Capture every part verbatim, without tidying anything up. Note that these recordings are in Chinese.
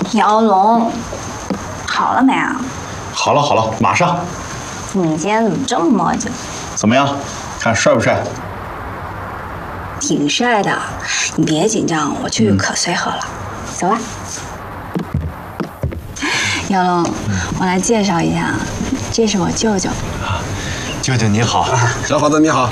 姚龙，好了没啊？ 好了好了，马上。 你今天怎么这么磨叽？ 怎么样？看帅不帅？ 挺帅的。你别紧张，我去可随和了。嗯、走吧。姚龙，我来介绍一下，这是我舅舅。 啊，舅舅你好。 小伙子你好。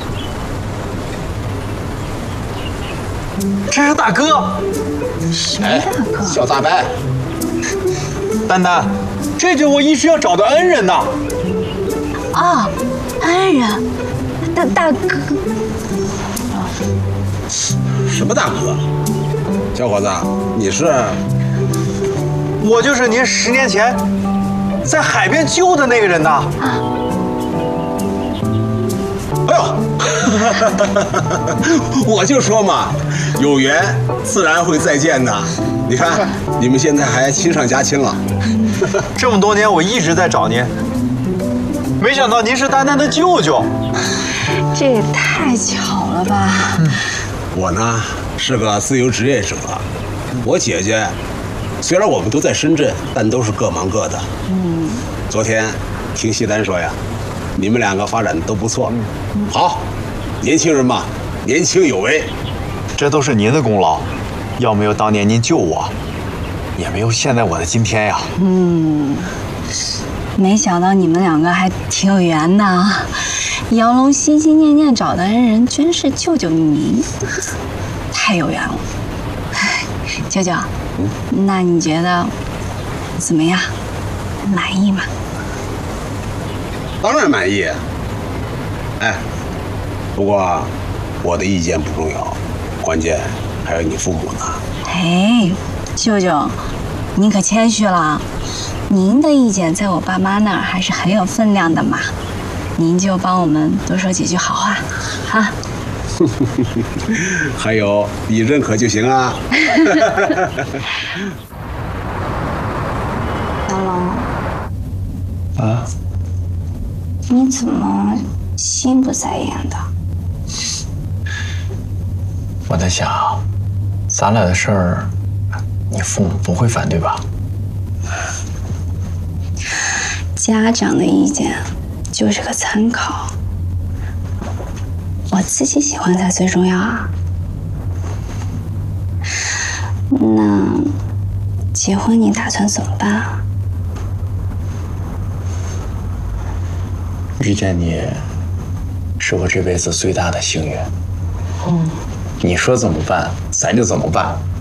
这是大哥。 谁大哥？ 小大白。 丹丹，这就是我一直要找的恩人呐。 哦，恩人，大大哥。 什么大哥？小伙子，你是？ 我就是您十年前在海边救的那个人呐。啊、 哎呦，我就说嘛，有缘自然会再见的。你看，你们现在还亲上加亲了。 这么多年我一直在找您，没想到您是丹丹的舅舅。 这也太巧了吧！ 嗯、我呢是个自由职业者，我姐姐虽然我们都在深圳，但都是各忙各的。嗯，昨天听西丹说呀，你们两个发展的都不错。嗯、好，年轻人嘛，年轻有为， 这都是您的功劳。要没有当年您救我，也没有现在我的今天呀。 嗯，没想到你们两个还挺有缘的啊！姚龙心心念念找的恩人，居然是舅舅您，太有缘了。舅舅，嗯、那你觉得怎么样？满意吗？ 当然满意。哎，不过我的意见不重要，关键还有你父母呢。 哎，舅舅，您可谦虚了。您的意见在我爸妈那儿还是很有分量的嘛。您就帮我们多说几句好话，啊。 还有你认可就行啊。 姚龙。 啊？ 你怎么心不在焉的？ 我在想，咱俩的事儿，你父母不会反对吧？ 家长的意见就是个参考，我自己喜欢才最重要啊。那结婚你打算怎么办啊？ 遇见你，是我这辈子最大的幸运。嗯，你说怎么办，咱就怎么办。